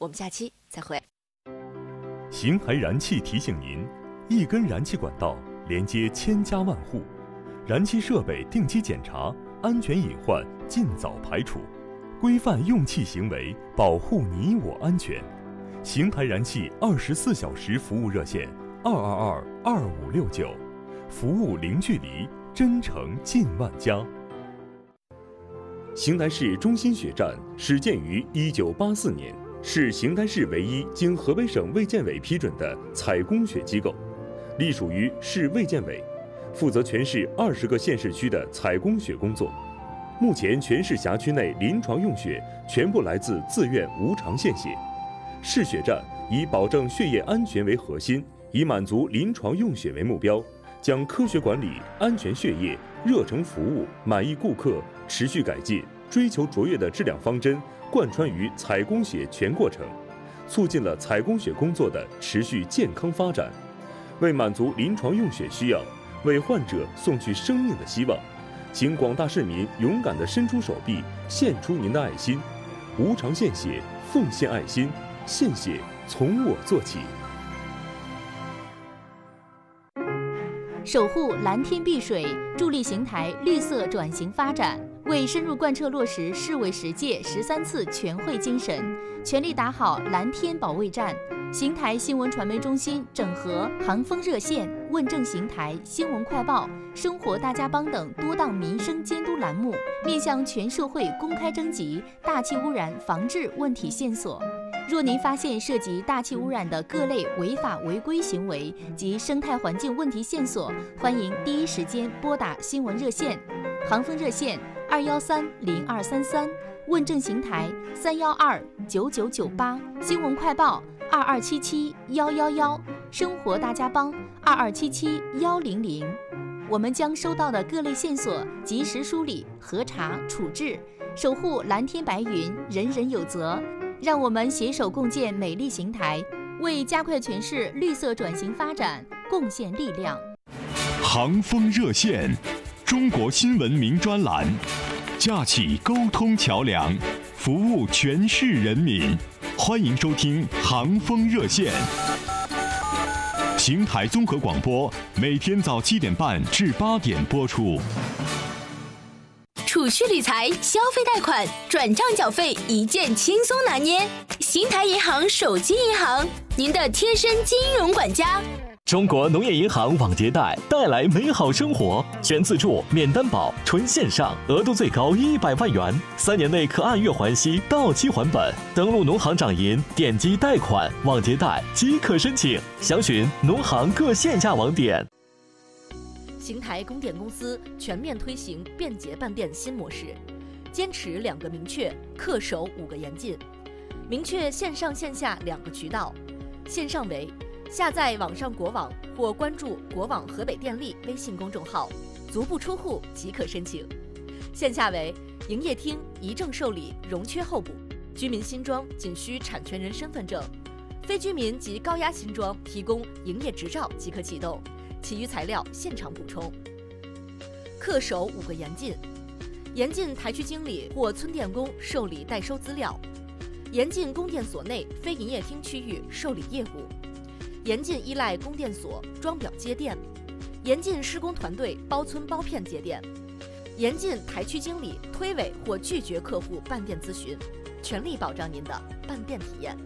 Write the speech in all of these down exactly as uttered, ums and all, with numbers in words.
我们下期再会。 邢台燃气提醒您，一根燃气管道连接千家万户，燃气设备定期检查，安全隐患尽早排除，规范用气行为，保护你我安全。邢台燃气二十四小时服务热线二二二二五六九，服务零距离，真诚近万家。邢台市中心血站始建于一九八四年，是邢台市唯一经河北省卫健委批准的采供血机构，隶属于市卫健委，负责全市二十个县市区的采供血工作。目前全市辖区内临床用血全部来自自愿无偿献血。市血站以保证血液安全为核心，以满足临床用血为目标，将科学管理、安全血液、热诚服务、满意顾客、持续改进、追求卓越的质量方针贯穿于采供血全过程，促进了采供血工作的持续健康发展。为满足临床用血需要，为患者送去生命的希望，请广大市民勇敢地伸出手臂，献出您的爱心，无偿献血，奉献爱心，献血从我做起。 守护蓝天碧水，助力邢台绿色转型发展，为深入贯彻落实市委十届十三次全会精神，全力打好蓝天保卫战。邢台新闻传媒中心整合航风热线、问政邢台、新闻快报、生活大家帮等多档民生监督栏目，面向全社会公开征集大气污染防治问题线索。若您发现涉及大气污染的各类违法违规行为及生态环境问题线索，欢迎第一时间拨打新闻热线，航风热线二幺三零二三三，问政邢台三幺二九九九八，新闻快报二二七七幺幺幺，生活大家帮二二七七幺零零。我们将收到的各类线索及时梳理、核查、处置，守护蓝天白云，人人有责。让我们携手共建美丽邢台，为加快全市绿色转型发展贡献力量。 航风热线，中国新闻名专栏，架起沟通桥梁，服务全市人民。欢迎收听航风热线。邢台综合广播每天早七点半至八点播出。 储蓄理财、消费贷款、转账缴费一键轻松拿捏。邢台银行手机银行，您的贴身金融管家。 中国农业银行网结贷带来美好生活，全自助、免担保、纯线上，额度最高一百万元，三年内可按月还息，到期还本。登录农行掌银，点击贷款、网结贷即可申请，详询农行各线下网点。 邢台供电公司全面推行便捷办电新模式，坚持两个明确，恪守五个严禁。明确线上线下两个渠道，线上为下载网上国网或关注国网河北电力微信公众号，足不出户即可申请；线下为营业厅一证受理容缺候补，居民新装仅需产权人身份证，非居民及高压新装提供营业执照即可启动，其余材料现场补充。恪守五个严禁：严禁台区经理或村电工受理代收资料，严禁供电所内非营业厅区域受理业务，严禁依赖供电所装表接电，严禁施工团队包村包片接电，严禁台区经理推诿或拒绝客户办电咨询，全力保障您的办电体验。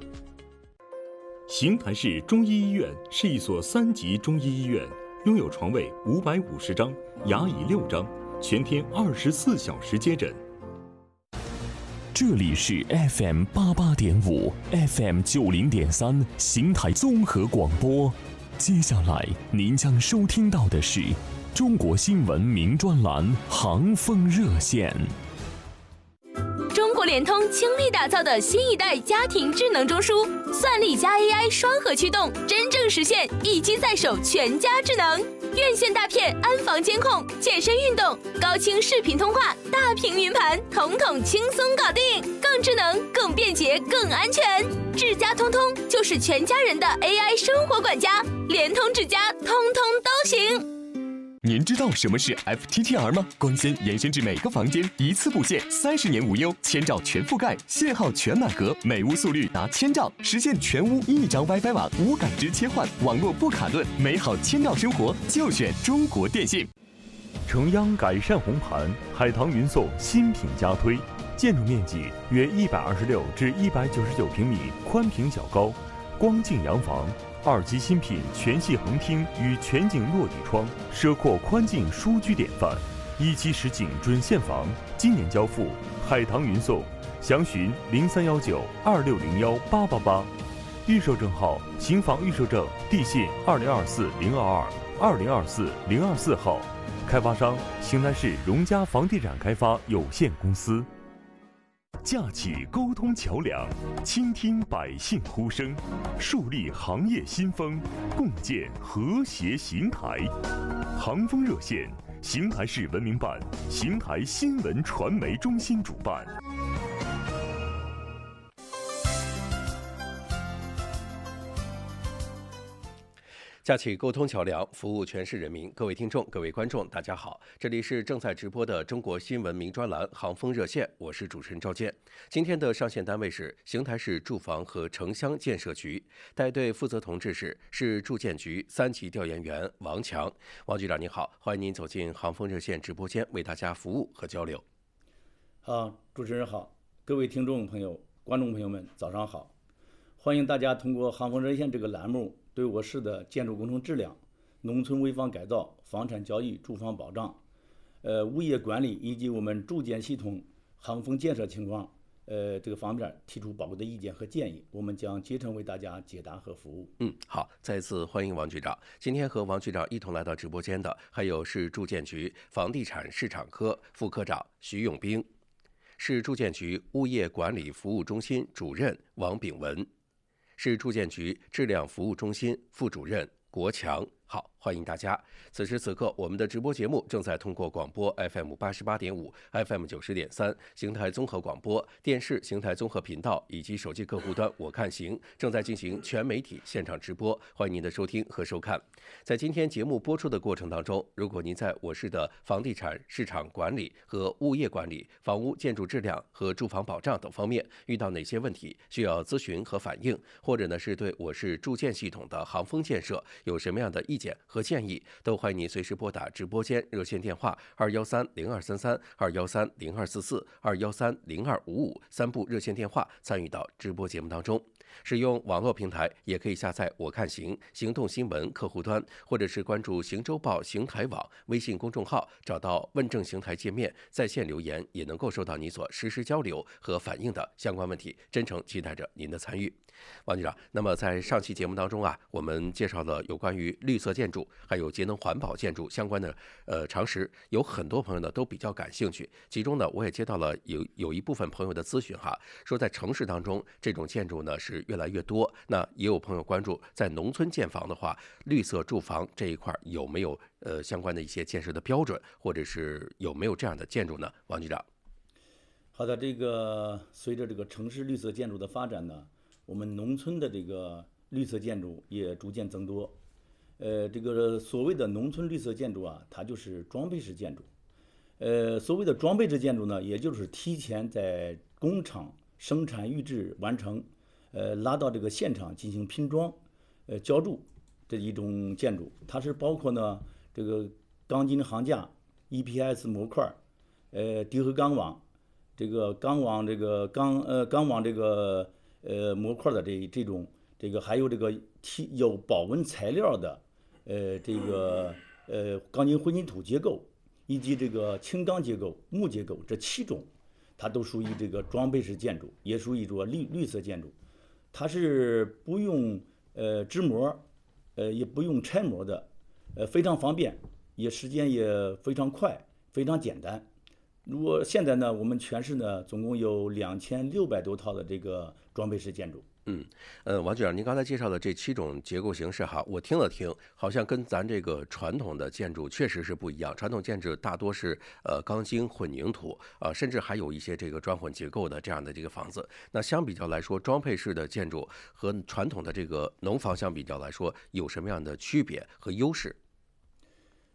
邢台市中医医院是一所三级中医医院，拥有床位五百五十张，牙椅六张，全天二十四小时接诊。 这里是 F M 八八点五 ，F M 九零点三，邢台综合广播。接下来您将收听到的是中国新闻名专栏《航风热线》。 中国联通倾力打造的新一代家庭智能中枢，算力加 A I 双核驱动，真正实现一机在手全家智能。院线大片安防监控、健身运动、高清视频通话、大屏云盘，统统轻松搞定，更智能、更便捷、更安全。智家通通就是全家人的 A I 生活管家，联通智家通通都行。 您知道什么是 F T T R 吗？光纤延伸至每个房间，一次布线，三十年无忧，千兆全覆盖，信号全满格，每屋速率达千兆，实现全屋一张 WiFi 网，无感知切换，网络不卡顿，美好千兆生活就选中国电信。 城央改善红盘，海棠云颂新品加推，建筑面积约一百二十六至一百九十九平米，宽平小高，光净洋房。二级新品全系横厅与全景落地窗，奢阔宽净舒居典范。一期实景准现房，今年交付，海棠云颂，详询零三幺九二六零幺八八八。预售证号：新房预售证地信二零二四零二二二零二四零二四号，开发商邢台市荣嘉房地产开发有限公司。架起沟通桥梁，倾听百姓呼声，树立行业新风，共建和谐邢台。航风热线，邢台市文明办、邢台新闻传媒中心主办。 架起沟通桥梁，服务全市人民。各位听众、各位观众，大家好，这里是正在直播的中国新闻名专栏《航风热线》，我是主持人赵健。今天的上线单位是邢台市住房和城乡建设局，带队负责同志是市住建局三级调研员王强。王局长您好，欢迎您走进航风热线直播间，为大家服务和交流。 好，主持人好，各位听众朋友、观众朋友们，早上好！欢迎大家通过航风热线这个栏目，对我市的建筑工程质量、农村危房改造、房产交易、住房保障、呃物业管理以及我们住建系统航风建设情况，呃这个方面提出宝贵的意见和建议，我们将竭诚为大家解答和服务。 嗯，好，再次欢迎王局长。今天和王局长一同来到直播间的，还有市住建局房地产市场科副科长徐永兵，市住建局物业管理服务中心主任王炳文，市住建局质量服务中心副主任国强。好，欢迎大家。此时此刻，我们的直播节目正在通过广播 F M 八十八点五、F M 九十点三、邢台综合广播电视邢台综合频道以及手机客户端我看行正在进行全媒体现场直播，欢迎您的收听和收看。在今天节目播出的过程当中，如果您在我市的房地产市场管理和物业管理、房屋建筑质量和住房保障等方面遇到哪些问题需要咨询和反映，或者呢是对我市住建系统的航风建设有什么样的意见和建议，都欢迎您随时拨打直播间热线电话二幺三零二三三、二幺三零二四四、二幺三零二五五三部热线电话参与到直播节目当中。使用网络平台也可以下载我看行行动新闻客户端，或者是关注行周报邢台网微信公众号，找到问政邢台界面，在线留言也能够收到你所实时交流和反映的相关问题，真诚期待着您的参与。王局长，那么在上期节目当中啊，我们介绍了有关于绿色建筑还有节能环保建筑相关的呃常识，有很多朋友呢都比较感兴趣。其中呢，我也接到了有有一部分朋友的咨询哈，说在城市当中这种建筑呢是越来越多，那也有朋友关注在农村建房的话，绿色住房这一块有没有呃相关的一些建设的标准，或者是有没有这样的建筑呢？王局长。 好的，这个随着这个城市绿色建筑的发展呢，我们农村的这个绿色建筑也逐渐增多。呃，这个所谓的农村绿色建筑啊，它就是装备式建筑。呃，所谓的装备式建筑呢，也就是提前在工厂生产预制完成，呃，拉到这个现场进行拼装、呃浇筑这一种建筑。它是包括呢这个钢筋行架、E P S 模块、呃低合钢网、这个钢网这个钢呃钢网这个呃模块的这这种这个还有这个提有保温材料的呃这个呃钢筋混凝土结构以及这个轻钢结构、木结构这七种，它都属于这个装备式建筑，也属于说绿绿色建筑。它是不用呃支模，呃也不用拆模的，呃非常方便，也时间也非常快，非常简单。如果现在呢，我们全市呢总共有两千六百多套的这个装备式建筑。 嗯，呃，王局长，您刚才介绍的这七种结构形式哈，我听了听，好像跟咱这个传统的建筑确实是不一样。传统建筑大多是呃钢筋混凝土啊、呃，甚至还有一些这个砖混结构的这样的这个房子。那相比较来说，装配式的建筑和传统的这个农房相比较来说，有什么样的区别和优势？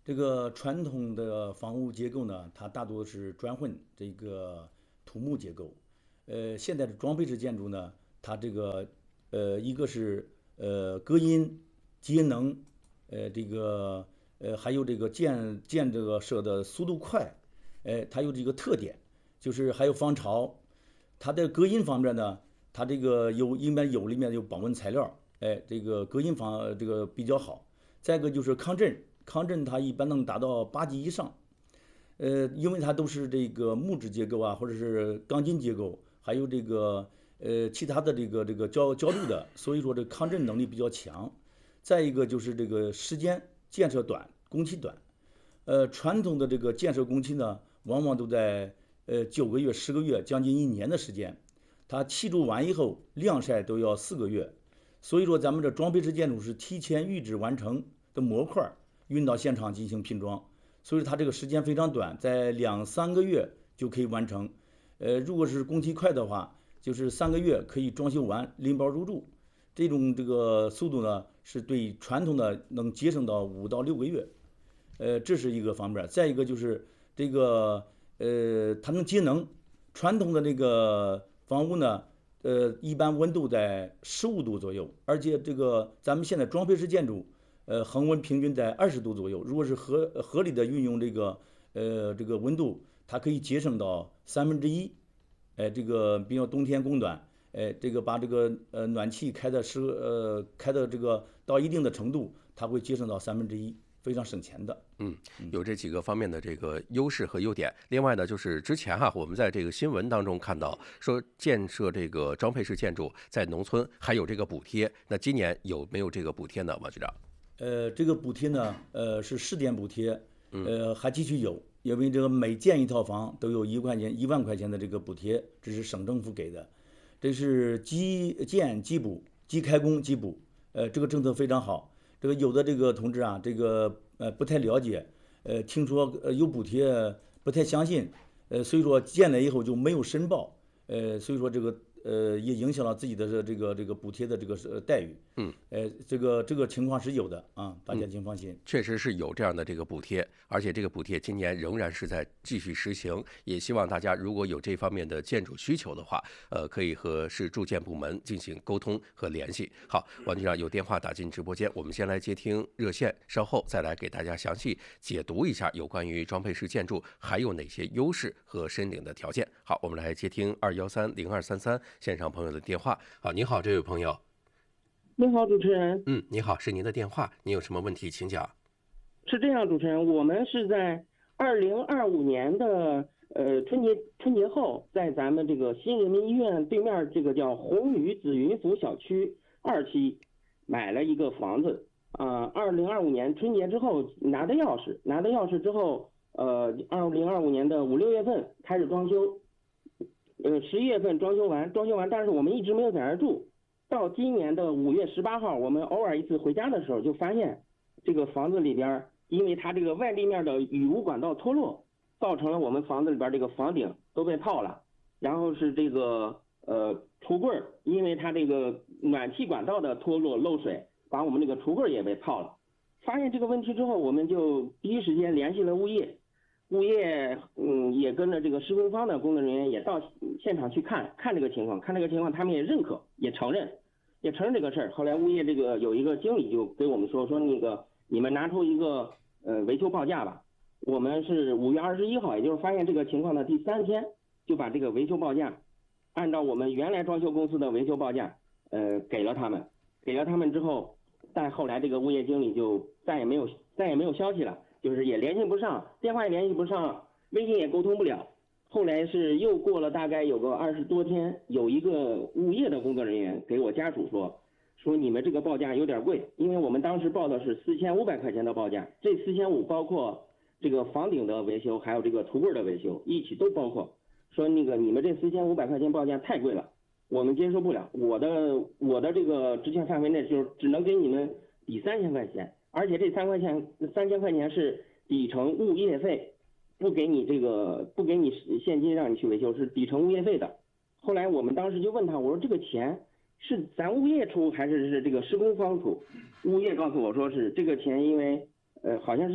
这个传统的房屋结构呢，它大多是砖混这个土木结构。呃，现在的装配式建筑呢，它这个呃一个是呃隔音、节能，呃这个呃还有这个建建这个设的速度快，哎，它有这个特点，就是还有防潮。它的隔音方面呢，它这个有里面有里面有保温材料，哎，这个隔音方这个比较好。再一个就是抗震。抗震它一般能达到八级以上，呃，因为它都是这个木质结构啊，或者是钢筋结构，还有这个呃其他的这个这个胶胶绿的，所以说这抗震能力比较强。再一个就是这个时间建设短，工期短，呃，传统的这个建设工期呢，往往都在呃九个月、十个月，将近一年的时间。它砌筑完以后，晾晒都要四个月，所以说咱们这装配式建筑是提前预制完成的模块。运到现场进行拼装，所以它这个时间非常短，在两三个月就可以完成。呃，如果是工期快的话，就是三个月可以装修完，拎包入住。这种这个速度呢，是对传统的能节省到五到六个月。呃，这是一个方面。再一个就是这个呃，它能节能。传统的这个房屋呢，呃，一般温度在十五度左右，而且这个咱们现在装配式建筑。呃，恒温平均在二十度左右。如果是合合理的运用这个呃这个温度，它可以节省到三分之一。哎，这个比如冬天供暖，哎，这个把这个呃暖气开的是呃开的这个到一定的程度，它会节省到三分之一，非常省钱的。 嗯，有这几个方面的这个优势和优点。另外呢，就是之前哈、啊，我们在这个新闻当中看到说，建设这个装配式建筑在农村还有这个补贴。那今年有没有这个补贴呢，王局长？ 呃，这个补贴呢，呃，是试点补贴，呃，还继续有，因为这个每建一套房都有一块钱、一万块钱的这个补贴，这是省政府给的，这是即建即补、即开工即补，呃，这个政策非常好。这个有的这个同志啊，这个呃不太了解，呃，听说呃有补贴不太相信，呃，所以说建了以后就没有申报，呃，所以说这个。呃，也影响了自己的这个这个补贴的这个待遇。 嗯， 呃，这个这个情况是有的啊，大家请放心。 嗯、确实是有这样的这个补贴，而且这个补贴今年仍然是在继续实行。也希望大家如果有这方面的建筑需求的话，呃，可以和市住建部门进行沟通和联系。好，王局长有电话打进直播间，我们先来接听热线，稍后再来给大家详细解读一下有关于装配式建筑还有哪些优势和申领的条件。好，我们来接听二幺三零二三三。线上朋友的电话。好，你好，这位朋友。 你好，主持人。 嗯，你好，是您的电话，您有什么问题请讲。 是这样，主持人，我们是在二零二五年的呃春节春节后，在咱们这个新人民医院对面这个叫宏宇紫云府小区二期买了一个房子啊。二零二五年春节之后拿的钥匙，拿的钥匙之后，呃，二零二五年的五六月份开始装修。呃，十一月份装修完，装修完，但是我们一直没有在那儿住。到今年的五月十八号，我们偶尔一次回家的时候，就发现这个房子里边，因为它这个外立面的雨污管道脱落，造成了我们房子里边这个房顶都被泡了。然后是这个呃橱柜，因为它这个暖气管道的脱落漏水，把我们这个橱柜也被泡了。发现这个问题之后，我们就第一时间联系了物业。物业嗯也跟着这个施工方的工作人员也到现场去看看这个情况，看这个情况他们也认可，也承认，也承认这个事儿。后来物业这个有一个经理就给我们说说那个你们拿出一个呃维修报价吧。我们是五月二十一号，也就是发现这个情况的第三天，就把这个维修报价按照我们原来装修公司的维修报价呃给了他们，给了他们之后，但后来这个物业经理就再也没有再也没有消息了。就是也联系不上，电话也联系不上，微信也沟通不了。后来是又过了大概有个二十多天，有一个物业的工作人员给我家属说，说你们这个报价有点贵，因为我们当时报的是四千五百块钱的报价，这四千五包括这个房顶的维修，还有这个橱柜的维修，一起都包括。说那个你们这四千五百块钱报价太贵了，我们接受不了。我的我的这个职权范围内就是只能给你们抵三千块钱。而且这三块钱三千块钱是抵成物业费，不给你这个不给你现金让你去维修，是抵成物业费的。后来我们当时就问他，我说这个钱是咱物业出还是是这个施工方出？物业告诉我说是这个钱，因为呃好像是在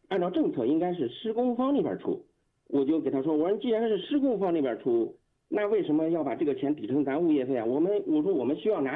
按照政策应该是施工方那边出。我就给他说，我说既然是施工方那边出，那为什么要把这个钱抵成咱物业费啊？我们我说我们需要拿